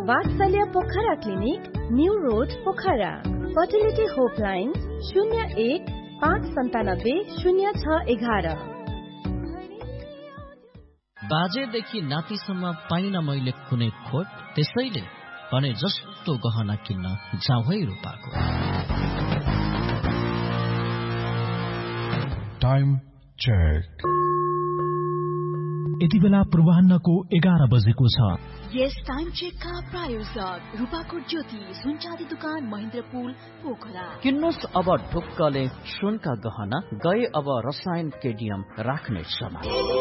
वात्सल्य Pokhara clinic, new road Pokhara. Fertility होपलाइन 01-597-0611। बाजेदेखि नातिसम्म पाइन मैले कुनै खोट, त्यसैले भने जस्तो गहना किन्न जाउँ है रूपाको। Time check. यति बेला पूर्वाह्नको 11 बजेको छ। यस टाइम चेकका प्रायोजक रूपाकोट ज्योति सुनचाँदी दुकान महेन्द्रपुल पोखरा। किन्नुहोस् अब ढुक्कले सुनका गहना, गए अब रसायन केडियम राख्ने समय।